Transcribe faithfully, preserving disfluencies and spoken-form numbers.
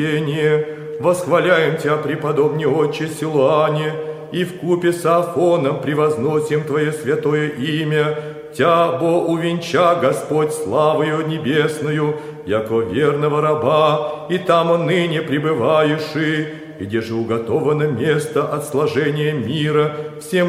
Восхваляем Тебя, преподобный Отче Силуане, и вкупе с Афоном превозносим Твое святое имя. Тя, бо увенча Господь славою небесную, яко верного раба, и там он ныне пребываешь, и где же уготовано место от сложения мира всем